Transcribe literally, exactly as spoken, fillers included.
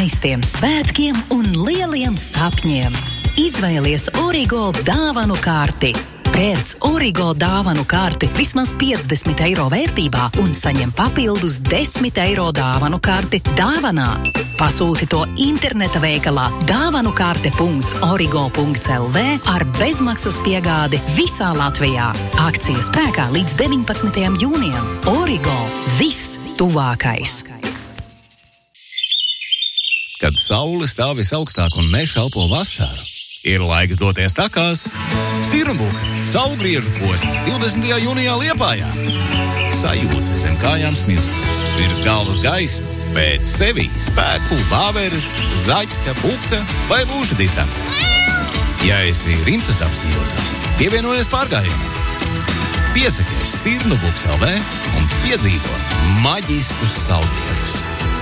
skaistiem svētkiem un lieliem sapņiem. Izvēlies Origo dāvanu karti. Pērc Origo dāvanu karti vismaz piecdesmit eiro vērtībā un saņem papildus desmit eiro dāvanu karti dāvanā. Pasūti to interneta veikalā dāvanukarte punkts origo punkts el vē ar bezmaksas piegādi visā Latvijā. Akcija spēkā līdz deviņpadsmitajam jūnijam. Origo – viss tuvākais. Kad saule stāv visaugstāk un mežs elpo vasaru, ir laiks doties takās. Stirnbuka saulgriežu posms divdesmitajā jūnijā Liepājā. Sajūta zem kājām smilts, virs galvas gaisma, bet sevī spēku, vāveres, zaķa, buka vai lūša distancē. Ja esi rimtas dabas mīļotājs, pievienojies pārgājienam. Piesakies Stirnbuks el vē un piedzīvo maģiskus saulgriežus.